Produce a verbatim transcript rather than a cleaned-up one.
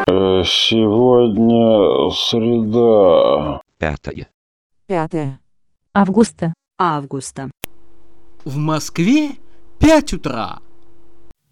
Э, Сегодня среда. Пятое. Пятое августа. августа. В Москве пять утра.